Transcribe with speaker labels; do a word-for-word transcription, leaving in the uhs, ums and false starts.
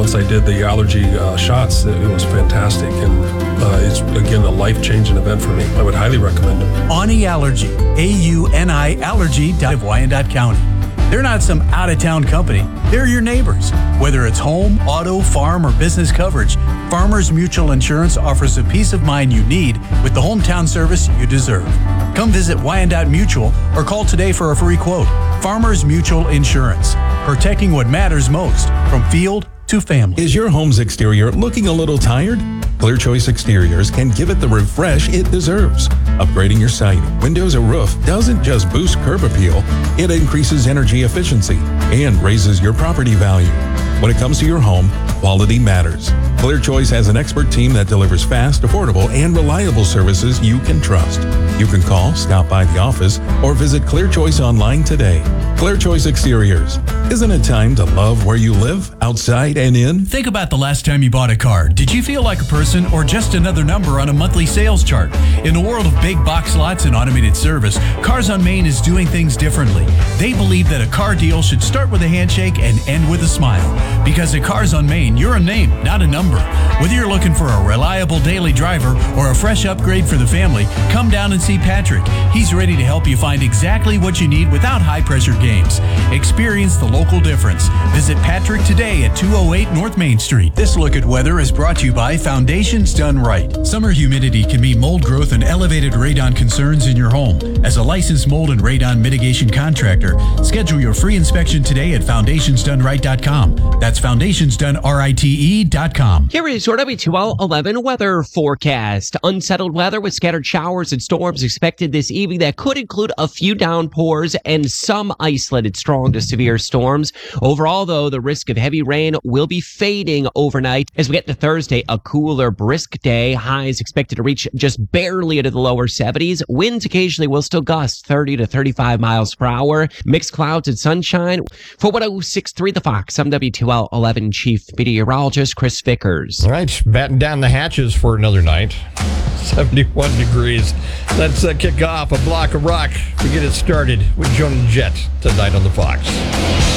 Speaker 1: once I did the allergy uh, shots, it, it was fantastic. And uh, it's, again, a life-changing event for me. I would highly recommend it.
Speaker 2: Auni Allergy, A U N I Allergy dot Wyandotte County. They're not some out-of-town company. They're your neighbors. Whether it's home, auto, farm, or business coverage, Farmers Mutual Insurance offers the peace of mind you need with the hometown service you deserve. Come visit Wyandotte Mutual or call today for a free quote. Farmers Mutual Insurance, protecting what matters most from field to family.
Speaker 3: Is your home's exterior looking a little tired? Clear Choice Exteriors can give it the refresh it deserves. Upgrading your siding, windows, or roof doesn't just boost curb appeal, it increases energy efficiency and raises your property value. When it comes to your home, quality matters. Clear Choice has an expert team that delivers fast, affordable, and reliable services you can trust. You can call, stop by the office, or visit Clear Choice online today. Clear Choice Exteriors. Isn't it time to love where you live, outside and in?
Speaker 2: Think about the last time you bought a car. Did you feel like a person or just another number on a monthly sales chart? In the world of big box lots and automated service, Cars on Main is doing things differently. They believe that a car deal should start with a handshake and end with a smile. Because at Cars on Main, you're a name, not a number. Whether you're looking for a reliable daily driver or a fresh upgrade for the family, come down and see Patrick. He's ready to help you find exactly what you need without high-pressure games. Experience the local difference. Visit Patrick today at two oh eight North Main Street. This look at weather is brought to you by Foundations Done Right. Summer humidity can mean mold growth and elevated radon concerns in your home. As a licensed mold and radon mitigation contractor, schedule your free inspection today at foundations done right dot com. That's foundations done right dot com.
Speaker 4: Here is your W two L eleven weather forecast. Unsettled weather with scattered showers and storms expected this evening that could include a few downpours and some isolated strong to severe storms. Overall, though, the risk of heavy rain will be fading overnight. As we get to Thursday, a cooler, brisk day. Highs expected to reach just barely into the lower seventies. Winds occasionally will still gust thirty to thirty-five miles per hour. Mixed clouds and sunshine. For one oh six point three The Fox, I'm W two L eleven Chief Meteorologist Chris Vickers.
Speaker 5: All right, batten down the hatches for another night. seventy-one degrees. Let's uh, kick off a block of rock to get it started with Joan Jett tonight on The Fox.